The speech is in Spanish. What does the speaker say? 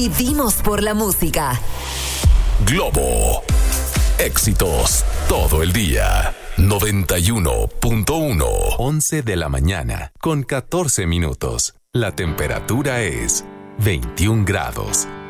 Vivimos por la música. Globo. Éxitos todo el día. 91.1. 11 de la mañana con 14 minutos. La temperatura es 21 grados.